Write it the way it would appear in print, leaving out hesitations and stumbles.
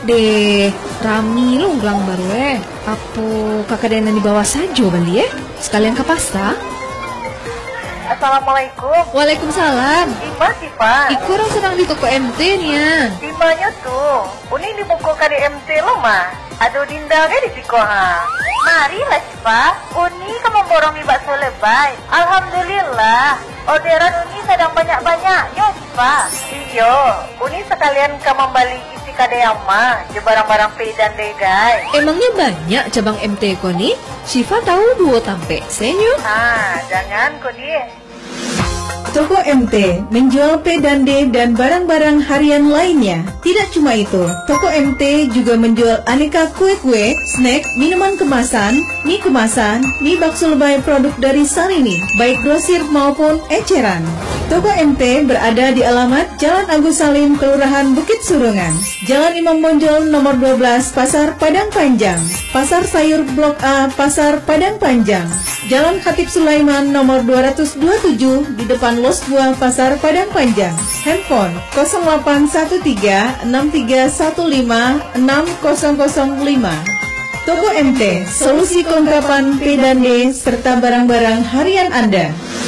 Deh, Rami lo ulang baru Apa kakak dena di bawah saja bandi sekalian ke pasta. Assalamualaikum. Waalaikumsalam. Ima sih Pak. Iku orang sedang di toko MT nih. Dimanya tuh? Uni dibukukan di MT lo mah. Aduh dinda di siko ha. Marilah sih Pak. Uni kamu borong di bakso lebay. Alhamdulillah. Orderan Uni sedang banyak-banyaknya sih Pak. Iyo. Uni sekalian kamu balik isi kadeyama. Je barang-barang pedan deh guys. Emangnya banyak cabang MT ko nih? Syifa tahu dua tampe senyo. Jangan kok dia. Toko MT menjual pedande dan barang-barang harian lainnya. Tidak cuma itu, Toko MT juga menjual aneka kue-kue, snack, minuman kemasan, mie bakso lebay produk dari Sarini, baik grosir maupun eceran. Toko MT berada di alamat Jalan Agus Salim, Kelurahan Bukit Surungan, Jalan Imam Bonjol nomor 12, Pasar Padang Panjang, Pasar Sayur Blok A, Pasar Padang Panjang, Jalan Khatib Sulaiman nomor 227 di depan Los Buah, Pasar Padang Panjang. Handphone 0813 6315 6005. Toko MT, solusi kelengkapan pedande serta barang-barang harian Anda.